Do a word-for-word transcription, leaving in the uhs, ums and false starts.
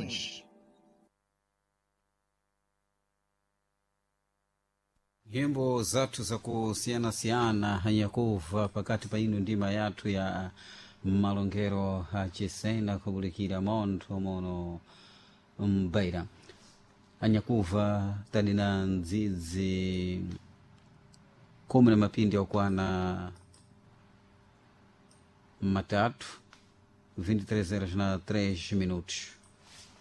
Informações. Nyimbo zathu za kusiyana-siyana hanyakuva pakati pa inu ndima yathu ya malongero acisena kubulikira montho mono mbaira hanyakuva tanina ndzidzi kumi na mapindi okwana matatu vinte e três horas na três minutos.